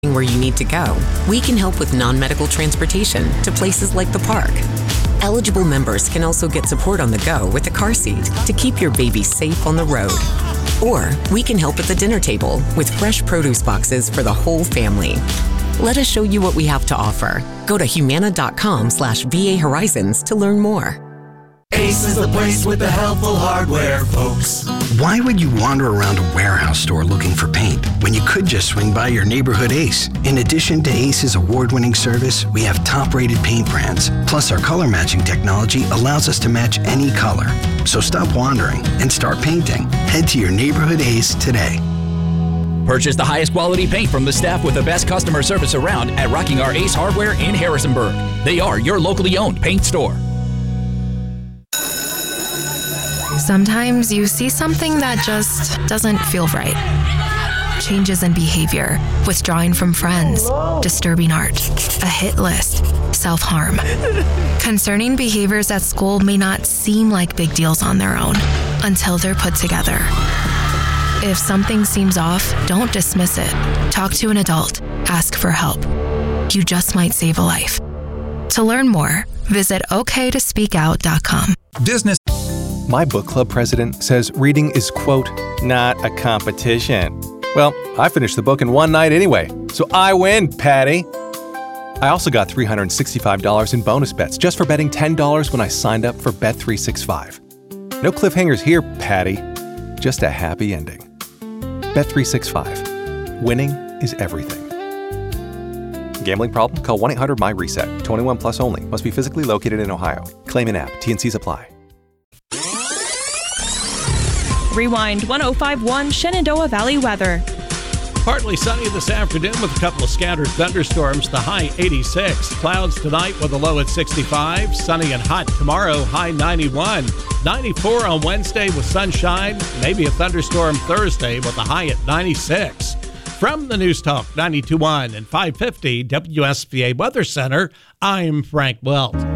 where you need to go, we can help with non-medical transportation to places like the park. Eligible members can also get support on the go with a car seat to keep your baby safe on the road. Or we can help at the dinner table with fresh produce boxes for the whole family. Let us show you what we have to offer. Go to Humana.com/VA Horizons to learn more. Ace is the place with the helpful hardware, folks. Why would you wander around a warehouse store looking for paint when you could just swing by your neighborhood Ace? In addition to Ace's award-winning service, we have top-rated paint brands. Plus, our color matching technology allows us to match any color. So stop wandering and start painting. Head to your neighborhood Ace today. Purchase the highest quality paint from the staff with the best customer service around at Rocking Our Ace Hardware in Harrisonburg. They are your locally owned paint store. Sometimes you see something that just doesn't feel right. Changes in behavior, withdrawing from friends, disturbing art, a hit list, self-harm. Concerning behaviors at school may not seem like big deals on their own until they're put together. If something seems off, don't dismiss it. Talk to an adult. Ask for help. You just might save a life. To learn more, visit oktospeakout.com. My book club president says reading is, quote, not a competition. Well, I finished the book in one night anyway, so I win, Patty. I also got $365 in bonus bets just for betting $10 when I signed up for Bet365. No cliffhangers here, Patty. Just a happy ending. Bet365. Winning is everything. Gambling problem? Call 1-800-MY-RESET. 21 plus only. Must be physically located in Ohio. Claim in app. T&Cs apply. Rewind 105.1 Shenandoah Valley weather. Partly sunny this afternoon with a couple of scattered thunderstorms, the high 86. Clouds tonight with a low at 65. Sunny and hot tomorrow, high 91. 94 on Wednesday with sunshine. Maybe a thunderstorm Thursday with a high at 96. From the News Talk 92.1 and 550 WSVA Weather Center, I'm Frank Welch.